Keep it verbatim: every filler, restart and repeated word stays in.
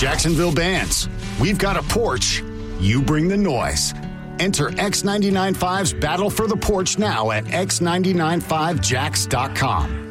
Jacksonville bands, we've got a porch. You bring the noise. Enter X ninety-nine point five's Battle for the Porch now at x nine nine five jacks dot com.